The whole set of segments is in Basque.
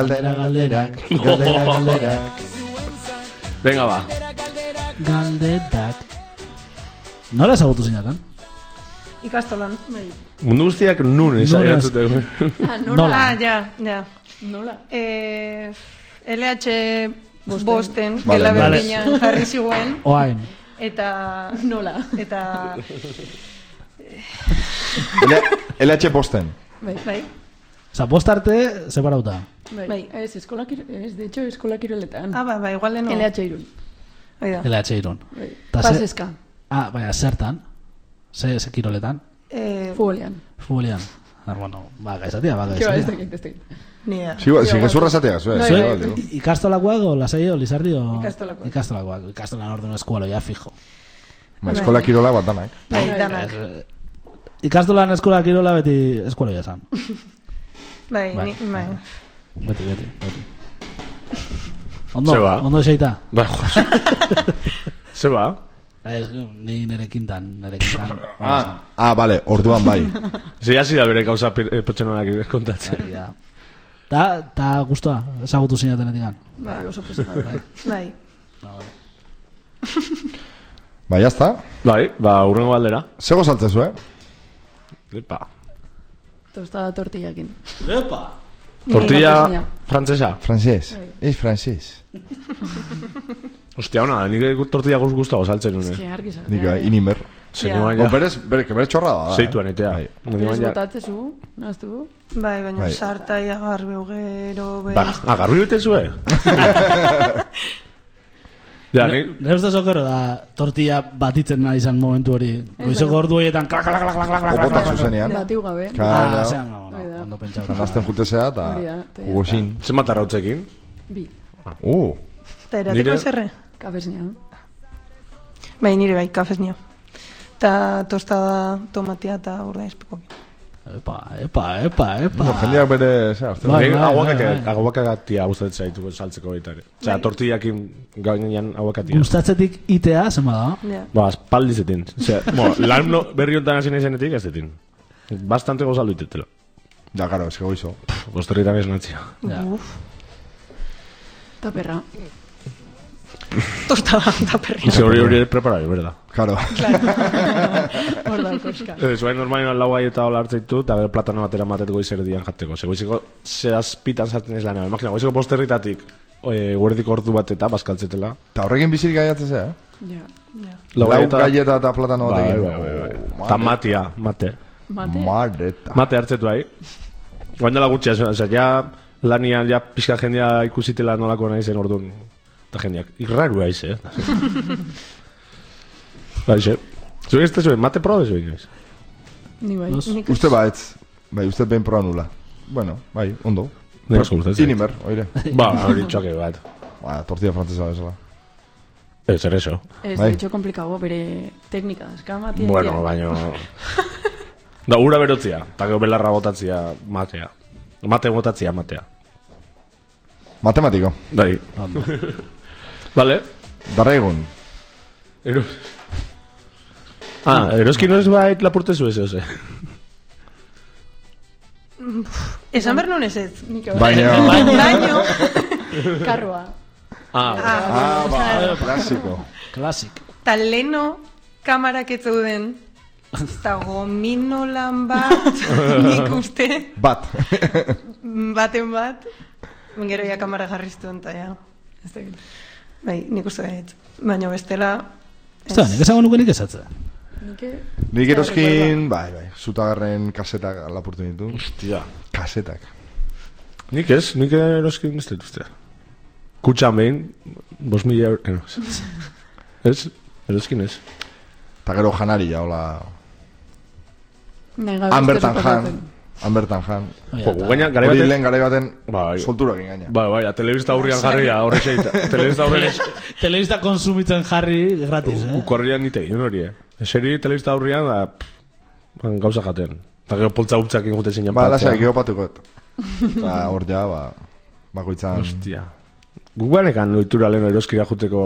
galderak. Venga, ba. Galderak. Nola ezagutu zinatan? Ikastolan. Mundu guztiak nun ezagutu. Nola? Ja. Nola? LH bosten, gela berdinean jarri ziguen. Oain. Eta... Nola? Eta... LH bosten. Bai. Osa, bost arte separauta. Bai, ez, de hecho, eskola kiroletan. Ba, igual leno. LH Irun. LH Irun. Paseska. Baina, zertan? Ze kiroletan? Futbolean. Bueno, baka esatia. Ez dakit. Nia. Gezurra esatea, Ikastolakoak o lasaio, Lizardi o... Ikastolakoak. Ikastolan orduan eskualo, ya fijo. Eskola kirola bat danak. Danak. Ikastolan eskola kirola beti eskualo ya zan. Bai. Beti. Ondo eseita? Bai, Zeba? Ni nerekin tan. Bale, orduan bai. Zei hasi da bere kauza pertsonanak kontatzen. Ta guztua, ezagutu zinaten etikan. Bai, oso pesada. Bai. Bai, jazta. Bai, urrengo galdera. Zego saltzezu, Epa. Tostada tortillakin. Epa! Tortilla francesa. Francés. Es francés. Hostia, ona, nik tortilla guztago saltzen nune. Eski argi saltzen. Nik inimer. Zenuan ja. Bere txorra da. Zeituan etea. Ez botatzezu, naztu? Bai, baina sarta agarbi ugero... Agarbi betezue? Nire uste zokerro da tortilla batitzen nahi izan momentu hori. Goizeko ordu horietan klak. Obotak zuzenean. Batiu gabe. Zean, ondo pentsau. Kanazten jutezea eta ugosin. Zer matarrautzekin? 2. Eta erateko zerre? Kafesnia. Bai, nire bai, kafesnia. Eta tostada tomatia eta urda espikoki. Epa. Jendeak bere, aguakagatia gustatzen zaitu saltzeko baita ere. Osea, tortillakin gainean aguakatia. Gustatzetik itea, zema da? Ba, espaldizetin. Lan berri honetan hasi nahi zenetik ez detin. Bastante gozaldu itetela. Ja, karo, ez goizo. Bosterritan ez natzia. Eta perra. Tostada eta perri. Hori preparari, berda. Karo. Hor da, koska. Zuain normalien lau gai eta hola hartzeitu, eta gero platano batera matet goizerdian jateko. Goizeko zehazpitan sartzen ez lanean. Imagina, goizeko posterritatik guardiko ordu bat eta bazkaltzetela. Eta horrekin bizirik gaiatzea, Ja. Lau galleta eta platano batekin. Bai. Eta matea, mate. Mate hartzetu ahi. Guain dela gutxia, ja lanian, ja pixka jendea ikusitela nolako nahi zen orduan. Eta jendeak, irrarua aiz, Baixe. Zuen ez zuen, mate proba zuen gaiz. Ni bai. Uste baetz. Bai, uste behin proba nula. Bueno, bai, ondo. Inimer, oire. Ba, hori txoke bat. Tortilla francesa bezala. Ez eso. Ez, de hecho, komplikado, bere teknika. Eskamatia. Bueno, baino... Da, ura berotzia. Eta gero belarra botatzia matea. Mate botatzia matea. Matematiko. Bai. Vale. Darra egun. Eroski no ez bait lapurtezu ez, ose. Esan behar nun ez ez. Baino. Karroa. Klasik. Ta leno kamarak ez zeuden, eta gominolan bat, nik uste. Baten bat. Gero ja kamara jarriztu enta, ja. Bai, nik uste dut. Baina bestela... Esta, nik esango nuke nik esatzea. Nik eroskin, bai, zutagarren kasetak lapurtu ditu. Hostia. Kasetak. Nik eroskin ez dut ustea. Kutxan behin, 5.000 euro... Ez, eroskin ez. Ta gero janari, ja, hola... Ambertan jan. Hori lehen gara baten solturak ingaina. Bai, telebista aurrian jarria, horre xeita. Telebista konsumitzen jarri gratis, Ukorrian nite, hori, Eseri telebista aurrian, gauza jaten. Eta gero poltza gutxak ingute zinean patzea. Lasai, gero patuko. Eta hor ja, bakoitzan... Hostia. Guganekan loitura lehen eroskira juteko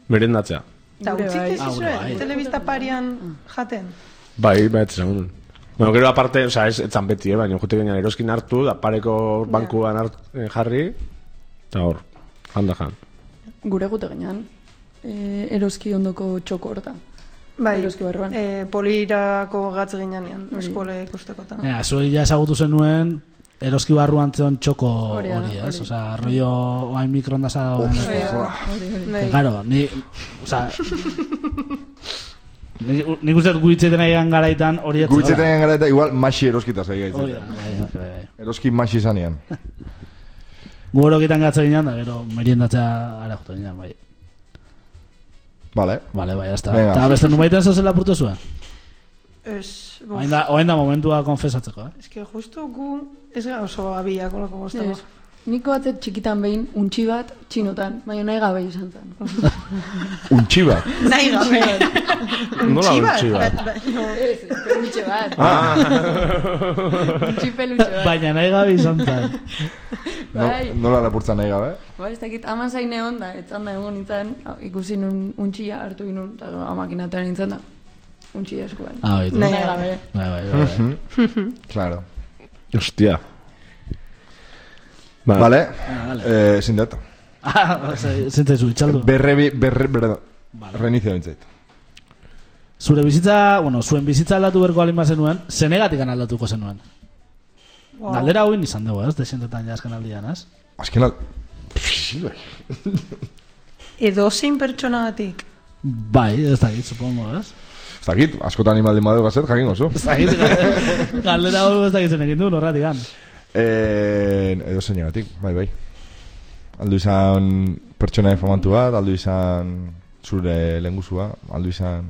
merendatzea. Eta utzik ez izue, telebista parian jaten? Bai, ez zangun. Bueno, gero aparte, oza, ez etzan beti, baina jute genian eroskin hartu, da pareko bankuan jarri, eta hor, handa jan. Gure gute genean, eroski ondoko txoko horta. Bai, eroski barruan. Polirako gatz ginean, eskole ikusteko. Zuei ja ezagutu zenuen, eroski barruan zeon txoko hori, ez? Osa, rollo oain mikrondasa dagoen. Claro, ni, osa... Nik uste guitzetan egan garaitan hori etzu. Guitzetan egan garaitan igual maxi eroskita zaiga izaten. Eroski maxi zanean. Gu horokitan gatza ginean, da gero meriendatzea ara jutu ginean, bai. Vale, bai, hasta. Eta beste nubaiten zozen lapurtu zuen? Ez... Oain da momentua konfesatzeko, Ez que justu gu ez gara oso abiako lako goztako. Niko batet txikitan behin untxi bat txinotan, baina nahi gabe izan zen. Untxi bat? Nahi gabe. Nola untxi bat? Pelutxe bat. Untxi pelutxe bat. Baina nahi gabe izan zen. Nola lapurtzen nahi gabe? Ez dakit, aman zain egon da, etzan da egon nintzen, ikusi nun untxia hartu inun, eta amakinatuan nintzen da. Untxia eskuan. Nahi gabe. Bai. Claro. Hostia. Vale, zindat. Zintaizu, itxaldu. Reinizio bintzait. Zure bizitza, zuen bizitza aldatu berko alin bazenuen, zenegatikan aldatuko zenuen. Galdera hauin izan dugu, ez? Desientetan ja azken aldian, ez? Azken aldian... Edo zein pertsona batik? Bai, ez dakit, supongo, ez? Ez dakit, askotan animaldi madeu gazet, jakin oso. Ez dakit, galdera hau ez dakit zenekin du, norratikan. Edo zein bai. Aldu izan pertsona informatu bat, aldu izan zure lehenguzua, aldu izan...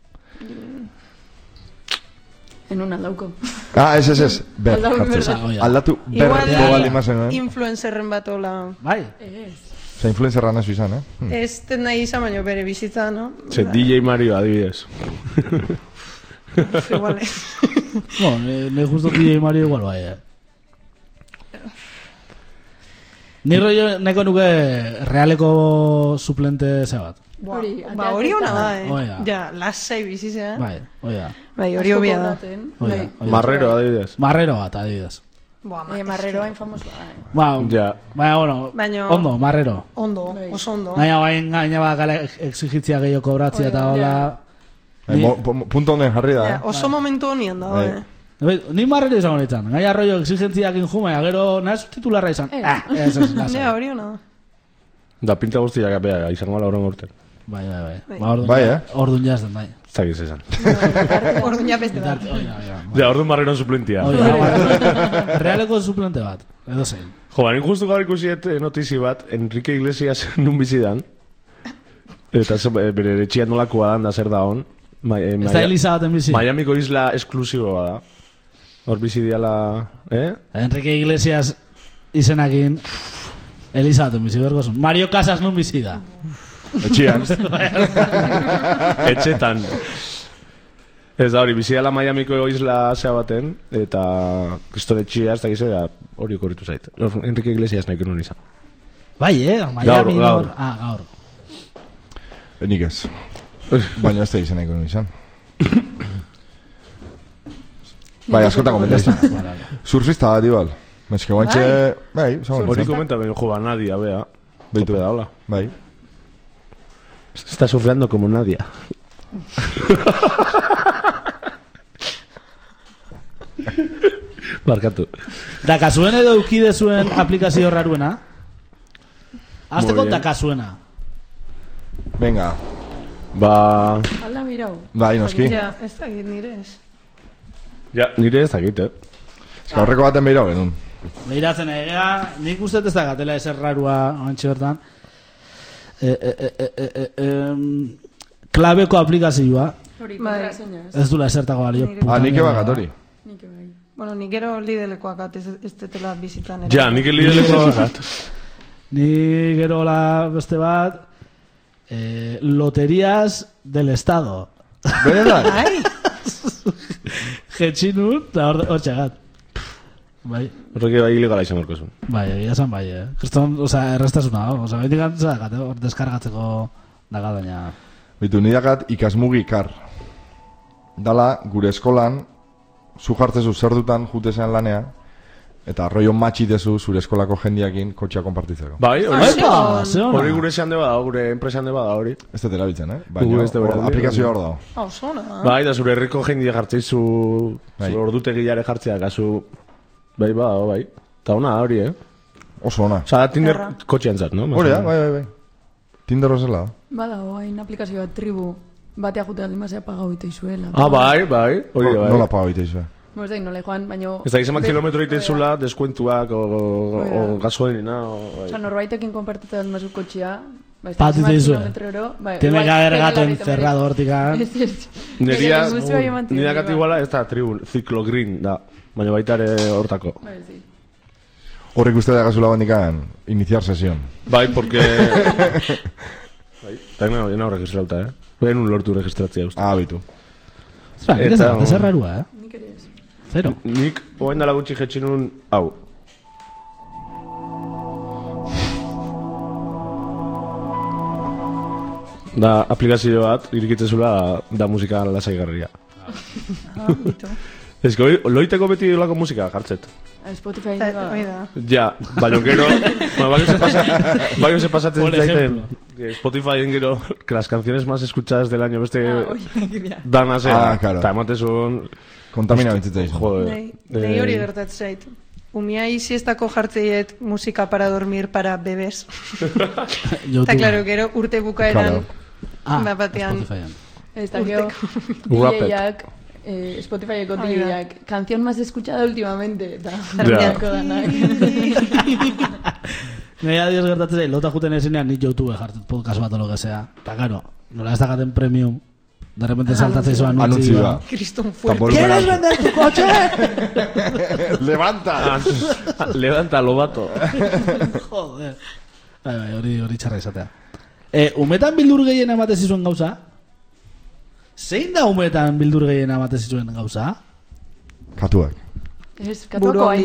Enun aldauko. Ez. Aldatu berreko bali mazen. Influencerren bat ola. Bai? Osa, influencerra nazu izan, Ez den nahi izan, baina bere bizitza, no? Ze DJ Mario adibidez. Igual ez. Ne justo DJ Mario igual bai, Ni rollo neko nuke realeko suplente ze bat. Hori hona da, Ja, lasai bizizea. Bai, hori hobia da. Marrero adibidez. Marrero bat adibidez. Marrero hain famosoa. Baina, ondo, marrero. Ondo, oso ondo. Gaina ba gala exigitzia gehiago kobratzia eta hola. Punto honen jarri da. Oso momentu honian da, Ni marrero izango nintzen. Gaia rollo exigentziak injuma, gero nahaz titularra izan. Hori hona. Da pinta guztiak apea, izango ala horren urten. Bai. Orduan jazten, bai. Zagiz esan. Orduan ja beste bat. Ja, orduan marreron suplentia. Realeko suplente bat, edo zein. Jo, baina justu gaur ikusiet notizi bat, Enrique Iglesias nun bizidan. Eta bere etxian nolakoa da zer da hon. Ez da Elisa baten bizi. Miamiko isla esklusiboa da. Hor bizi diala, Enrique Iglesias izenakin Elisa baten bizi bergozun. Mario Casas nun bizi da. Etxian. Etxetan. Ez da hori, bizi dela Miamiko isla zea baten, eta kriston etxia ez da gizera hori korritu zait. Enrique Iglesias nahi kenun izan. Bai, Miami gaur. Gaur. Nik ez. Baina ez da izan nahi kenun izan. Bai, askotan komentazta. Surfista bat, igual. Mezke guantxe... Bai, hori komenta behin joa Nadia, bea. Beitu. Bai. Está surfeando como Nadia. Barkatu. Da kasuen edo ukide zuen aplikazio raruena? Azteko da kasuena. Venga. Alda mirau. Bai, noski. Ja, ez da nire ez. Ja, nire ez dakit, horreko baten behirau genuen. Behiratzen egea, nik uste ez da gatela ezer rarua antxe bertan. Klabeko aplikazioa. Ez dula esertako balio. Nik eba gatori. Bueno, nik ero lidelekoak at ez tetela bizitan. Ja, nik lidelekoak at. Nik ero la beste bat Loterías del Estado. Benetan? Jetxinun, eta hor txagat. Bai. Horreki bai ilegala izan horko zuen. Bai, egia zan bai, Kriston, errestasuna, behitik gantzak, hor deskargatzeko daga baina... Bitu, nidakat ikasmugi kar. Dala, gure eskolan, zu jartzezu zer dutan jutezean lanea, eta rollo matxitezu zure eskolako jendiakin kotxea konpartitzeko. Bai, hori gure esan deba da, gure enpresan deba da hori. Ez dut erabiltzen, baina aplikazioa hor dago. Bai, da zure herriko jendia jartzeizu, zure ordutegilare jartzea, gazu, bai. Eta ona hori, Oso ona. Osa, Tinder kotxean zat, no? Hori da, bai. Tinder horrela da. Bada, hain aplikazioa tribu, batea jute aldi mazea pagau iteizuela. Bai, hori da, bai. Nola pagau iteizuela? Ez da, nola joan, baina... Ez da, izamak kilometro iteizula, deskuentuak, o gasolinina, Osa, norbaitekin konpartitzen dut mazu kotxea, Pat iteizuela. Tiene que haber gato encerrado hortikan. Nire gati iguala, ez da, tribu, Ciclo Green, da. Baina baita ere hortako. Horrek uste da gazula bandikan, iniciar sesión. Bai, porque... Eta no registrauta, Baina un lortu registratzea uste. Bitu. Ez errarua, Nik ere ez. Zero. Nik, oain dala gutxi jetxinun, hau. Da, aplikazio bat, irikitzezula, da musika lasaigarria. Bitu. Ez que loiteko beti lako musika jartzet. Spotify da. Ja, baina gero, baina se pasatzen zaiten Spotify en gero, que las canciones más escuchadas del año beste dana zea, eta ematezun kontamina bintzitzen. Nei hori gertatzen zait. Umiai siestako jartzeiet musika para dormir para bebés. Eta claro, gero urte bukaeran batean. Ez da, gero DJak Spotifyeko DJak canción más escuchada últimamente eta jarriako danak. Nei adios gertatzen zait, lota juten ezenean nik YouTube jartzen podcast bat o lo que sea. Eta claro, nola ez dakaten premium, de repente saltatzen zo anuntzioa. Criston fuerte. ¿Quieres vender tu coche? Levanta, lobato. Joder. Hori txarra izatea. Umetan bildur gehien amatez izuen gauza? Zein da umetan bildur gehien amatez izuen gauza? Katuak. Ez, katuako